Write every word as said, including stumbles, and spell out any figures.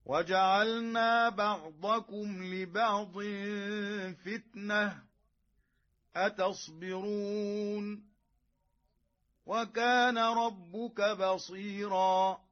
وجعلنا بعضكم لبعض فتنة أتصبرون وكان ربك بصيرا